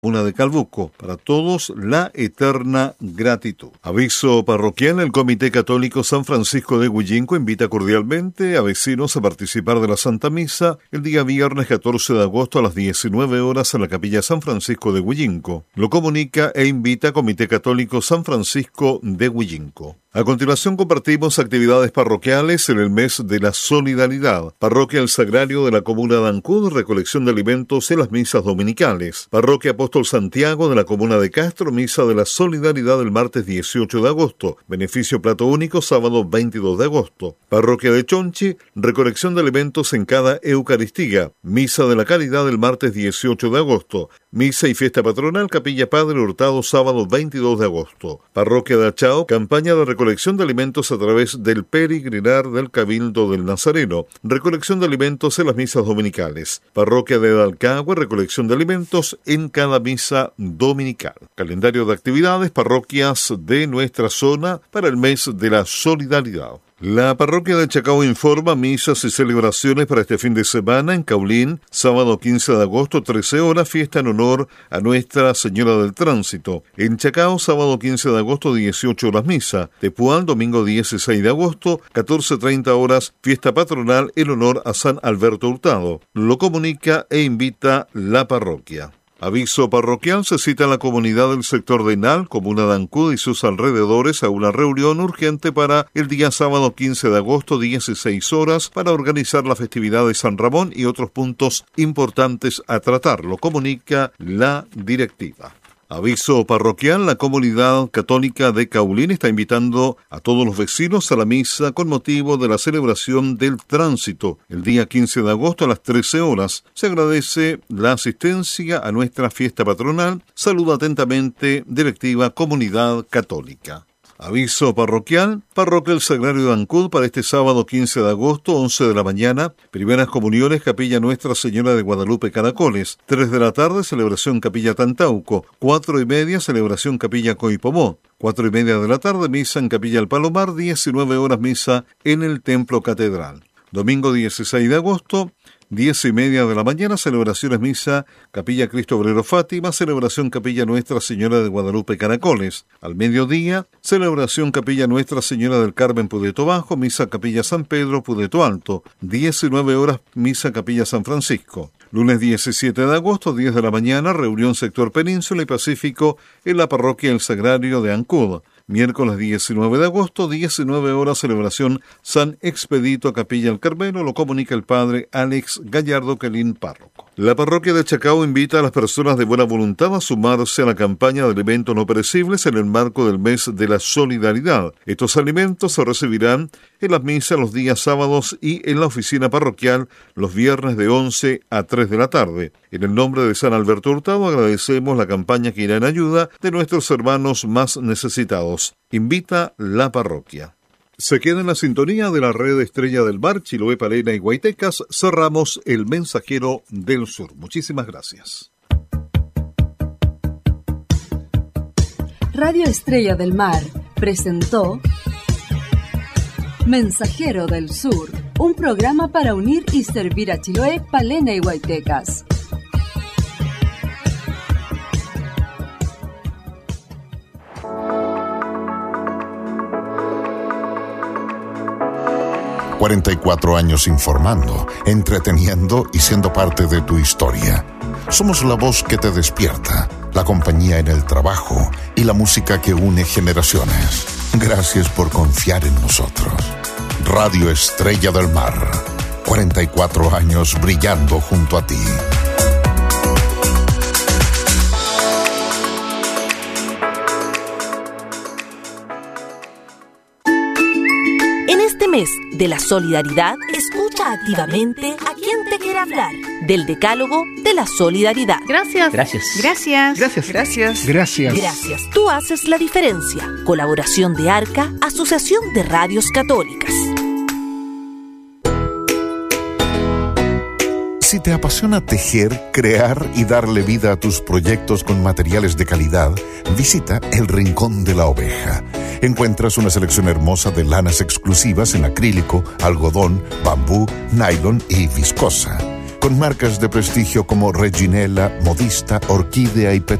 Una de Calbuco, para todos la eterna gratitud. Aviso parroquial: el Comité Católico San Francisco de Huillinco invita cordialmente a vecinos a participar de la Santa Misa el día viernes 14 de agosto a las 19 horas en la Capilla San Francisco de Huillinco. Lo comunica e invita Comité Católico San Francisco de Huillinco. A continuación compartimos actividades parroquiales en el mes de la solidaridad. Parroquia El Sagrario de la Comuna de Ancud, recolección de alimentos en las misas dominicales. Parroquia Apóstol Santiago de la Comuna de Castro, misa de la solidaridad el martes 18 de agosto. Beneficio plato único sábado 22 de agosto. Parroquia de Chonchi, recolección de alimentos en cada Eucaristía. Misa de la Caridad el martes 18 de agosto. Misa y fiesta patronal Capilla Padre Hurtado sábado 22 de agosto. Parroquia de Achao, campaña de recolección de alimentos a través del peregrinar del Cabildo del Nazareno. Recolección de alimentos en las misas dominicales. Parroquia de Dalcagüe, recolección de alimentos en cada misa dominical. Calendario de actividades, parroquias de nuestra zona para el mes de la solidaridad. La parroquia de Chacao informa misas y celebraciones para este fin de semana en Caulín, sábado 15 de agosto, 13 horas, fiesta en honor a Nuestra Señora del Tránsito. En Chacao, sábado 15 de agosto, 18 horas misa. Tepual, domingo 16 de agosto, 14:30 horas, fiesta patronal en honor a San Alberto Hurtado. Lo comunica e invita la parroquia. Aviso parroquial: se cita a la comunidad del sector de Enal, Comuna de Ancud y sus alrededores a una reunión urgente para el día sábado 15 de agosto, 16 horas, para organizar la festividad de San Ramón y otros puntos importantes a tratar. Lo comunica la directiva. Aviso parroquial: la comunidad católica de Caulín está invitando a todos los vecinos a la misa con motivo de la celebración del tránsito. El día 15 de agosto a las 13 horas se agradece la asistencia a nuestra fiesta patronal. Saluda atentamente, directiva Comunidad Católica. Aviso parroquial: Parroquia El Sagrario de Ancud para este sábado 15 de agosto, 11 de la mañana, primeras comuniones Capilla Nuestra Señora de Guadalupe Caracoles, 3 de la tarde, celebración Capilla Tantauco, 4:30, celebración Capilla Coipomó, 4:30 de la tarde, misa en Capilla El Palomar, 19 horas, misa en el Templo Catedral. Domingo 16 de agosto, 10:30 de la mañana, celebraciones misa Capilla Cristo Obrero Fátima, celebración Capilla Nuestra Señora de Guadalupe Caracoles. Al mediodía, celebración Capilla Nuestra Señora del Carmen Pudeto Bajo, misa Capilla San Pedro Pudeto Alto, 19 horas, misa Capilla San Francisco. Lunes 17 de agosto, 10 de la mañana, reunión sector Península y Pacífico en la parroquia El Sagrario de Ancud. Miércoles 19 de agosto, 19 horas, celebración San Expedito Capilla El Carmelo. Lo comunica el padre Alex Gallardo Quelín, párroco. La parroquia de Chacao invita a las personas de buena voluntad a sumarse a la campaña de alimentos no perecibles en el marco del mes de la solidaridad. Estos alimentos se recibirán en las misas los días sábados y en la oficina parroquial los viernes de 11 a 3 de la tarde. En el nombre de San Alberto Hurtado agradecemos la campaña que irá en ayuda de nuestros hermanos más necesitados. Invita la parroquia. Se queda en la sintonía de la red Estrella del Mar, Chiloé, Palena y Guaytecas. Cerramos el Mensajero del Sur. Muchísimas gracias. Radio Estrella del Mar presentó Mensajero del Sur, un programa para unir y servir a Chiloé, Palena y Guaytecas. ...44 años informando, entreteniendo y siendo parte de tu historia. Somos la voz que te despierta, la compañía en el trabajo y la música que une generaciones. Gracias por confiar en nosotros. Radio Estrella del Mar, 44 años brillando junto a ti. Mes de la solidaridad, escucha activamente a quien te quiere hablar del Decálogo de la Solidaridad. Gracias. Gracias. Gracias. Gracias. Gracias. Gracias. Gracias. Tú haces la diferencia. Colaboración de ARCA, Asociación de Radios Católicas. Si te apasiona tejer, crear y darle vida a tus proyectos con materiales de calidad, visita El Rincón de la Oveja. Encuentras una selección hermosa de lanas exclusivas en acrílico, algodón, bambú, nylon y viscosa. con marcas de prestigio como Reginella, Modista, Orquídea y